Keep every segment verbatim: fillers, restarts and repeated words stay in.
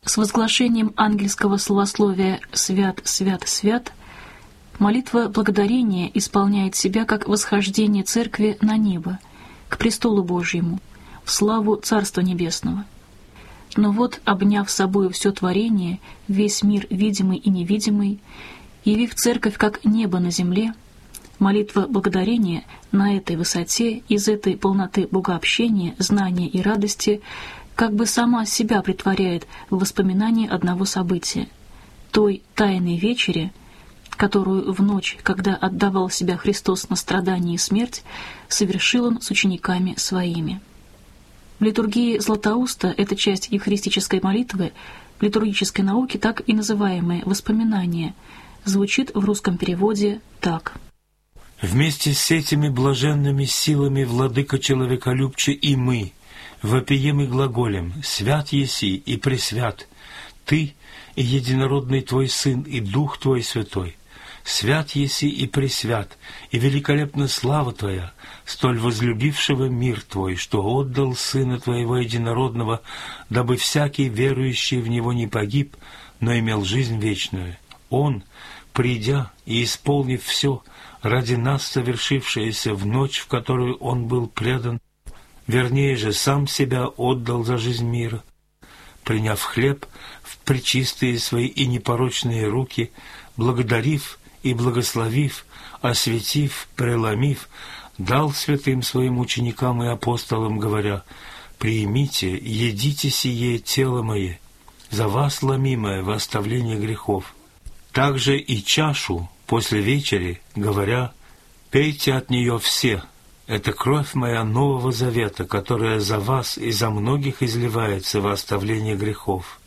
С возглашением ангельского словословия «Свят, свят, свят» молитва благодарения исполняет себя как восхождение Церкви на небо, к престолу Божьему, в славу Царства Небесного. Но вот, обняв собою все творение, весь мир видимый и невидимый, явив Церковь как небо на земле, молитва благодарения на этой высоте, из этой полноты богообщения, знания и радости, как бы сама себя претворяет в воспоминание одного события, той тайной вечери, которую в ночь, когда отдавал себя Христос на страдание и смерть, совершил Он с учениками Своими. В литургии Златоуста эта часть евхаристической молитвы, в литургической науке так и называемое «воспоминание», звучит в русском переводе так. «Вместе с этими блаженными силами, Владыка человеколюбче, и мы, вопием и глаголем, свят еси и пресвят, Ты и единородный Твой Сын, и Дух Твой Святой, свят еси и пресвят, и великолепна слава Твоя, столь возлюбившего мир Твой, что отдал Сына Твоего единородного, дабы всякий верующий в Него не погиб, но имел жизнь вечную. Он, придя и исполнив все, ради нас совершившееся в ночь, в которую Он был предан, вернее же, сам себя отдал за жизнь мира, приняв хлеб в пречистые Свои и непорочные руки, благодарив и благословив, осветив, преломив, дал святым Своим ученикам и апостолам, говоря: «Приимите, едите сие тело Мое, за вас ломимое во оставление грехов». Также и чашу после вечери, говоря: «Пейте от нее все, это кровь Моя нового завета, которая за вас и за многих изливается во оставление грехов».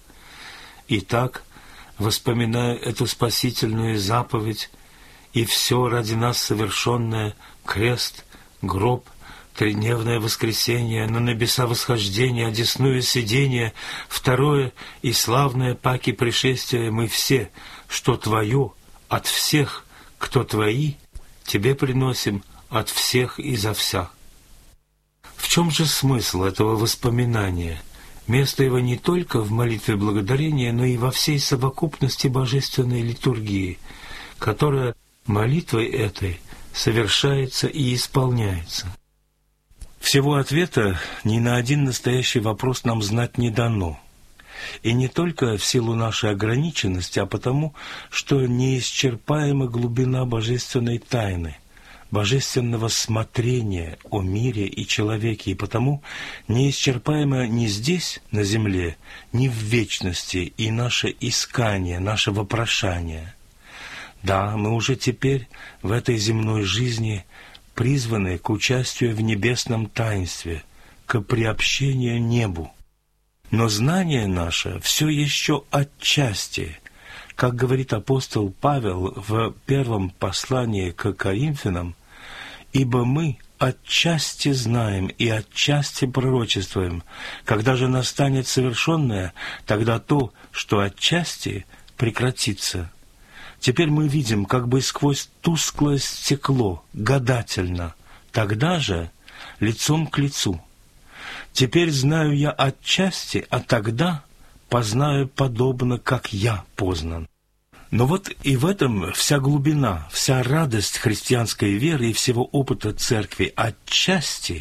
Итак, воспоминая эту спасительную заповедь и все ради нас совершенное, крест, гроб, тридневное воскресение, на небеса восхождение, одесную сидение, второе и славное паки пришествия, мы все, что Твое, от всех, кто Твои, Тебе приносим от всех и за вся. В чем же смысл этого воспоминания? Место его не только в молитве благодарения, но и во всей совокупности божественной литургии, которая молитвой этой совершается и исполняется. Всего ответа ни на один настоящий вопрос нам знать не дано. И не только в силу нашей ограниченности, а потому, что неисчерпаема глубина божественной тайны, божественного смотрения о мире и человеке, и потому неисчерпаемо ни здесь, на земле, ни в вечности и наше искание, наше вопрошание. Да, мы уже теперь в этой земной жизни призваны к участию в небесном таинстве, к приобщению небу. Но знание наше все еще отчасти, как говорит апостол Павел в первом послании к Коринфянам, «Ибо мы отчасти знаем и отчасти пророчествуем, когда же настанет совершенное, тогда то, что отчасти, прекратится». Теперь мы видим как бы сквозь тусклое стекло, гадательно, тогда же лицом к лицу. Теперь знаю я отчасти, а тогда познаю подобно, как я познан. Но вот и в этом вся глубина, вся радость христианской веры и всего опыта Церкви. Отчасти